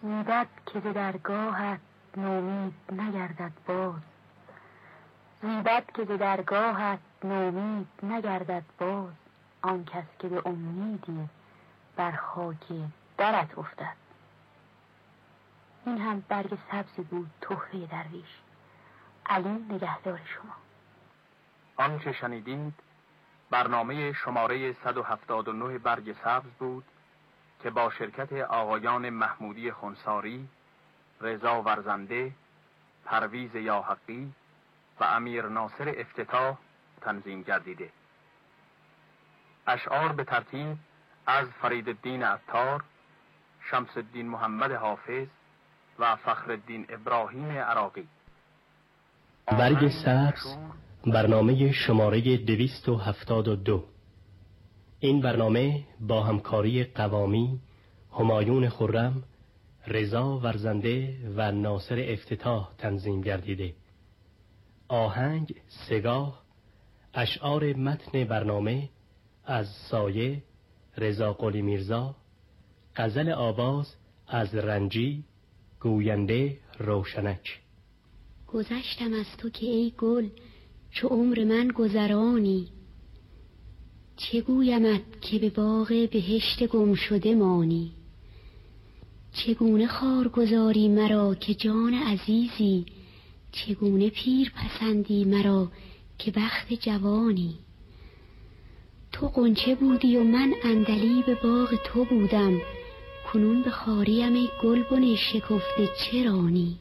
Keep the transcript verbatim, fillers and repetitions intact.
زیبد که ز درگاهت نومید نگردد باز، زیبد که ز درگاهت نومید نگردد باز، آن کس که به امیدی بر خاک درت افتد. این هم برگ سبزی بود تحفه درویش. علی نگهدار شما. آنچه شنیدید برنامه شماره صد و هفتاد و نه برگ سبز بود که با شرکت آقایان محمودی خنساری، رضا ورزنده، پرویز یاحقی و امیر ناصر افتتاح تنظیم گردیده. اشعار به ترتیب از فریدالدین عطار، شمس الدین محمد حافظ و فخرالدین ابراهیم عراقی. برگ سبز برنامه شماره دویست و هفتاد و دو. این برنامه با همکاری قوامی، همایون خرم، رضا ورزنده و ناصر افتتاح تنظیم گردیده. آهنگ سگاه، اشعار متن برنامه از سایه، رضا قلی میرزا، غزل آواز از رنجی، گوینده روشنک. گذشتم از تو که ای گل چو عمر من گذرانی، چه گویمت که به باغ بهشت گم شده مانی. چگونه خار گذاری مرا که جان عزیزی، چگونه پیر پسندی مرا که بخت جوانی. تو غنچه بودی و من عندلیب باغ تو بودم، کنون به خاریم ای گلبن شکفته چرانی.